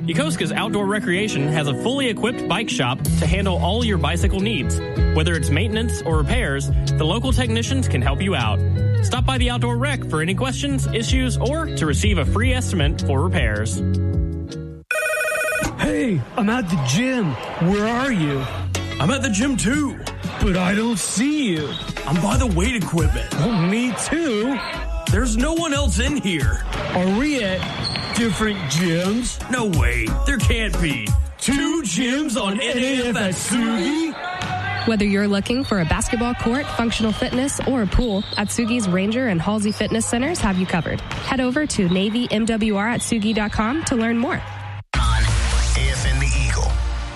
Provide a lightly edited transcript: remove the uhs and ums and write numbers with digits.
Yokosuka's Outdoor Recreation has a fully equipped bike shop to handle all your bicycle needs. Whether it's maintenance or repairs, the local technicians can help you out. Stop by the Outdoor Rec for any questions, issues, or to receive a free estimate for repairs. Hey, I'm at the gym. Where are you? I'm at the gym too. But I don't see you. I'm by the weight equipment. Well, me too. There's no one else in here. Are we at different gyms? No way. There can't be. 2 gyms on NAF at Sugi? Whether you're looking for a basketball court, functional fitness, or a pool, Atsugi's Ranger and Halsey Fitness Centers have you covered. Head over to NavyMWR@Sugi.com to learn more.